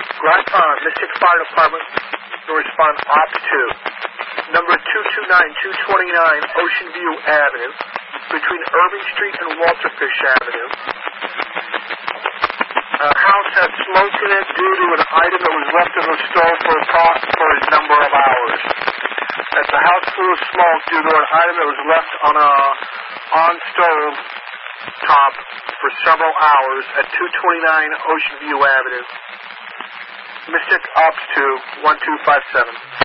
Mystic Fire Department will respond op 2. Number 229-229 Ocean View Avenue, between Irving Street and Walter Fish Avenue. House had smoke in it due to an item that was left in the stove for a number of hours. At the house full of smoke due to an item that was left on stove top for several hours at 229 Ocean View Avenue. Mystic Ops 2 1257.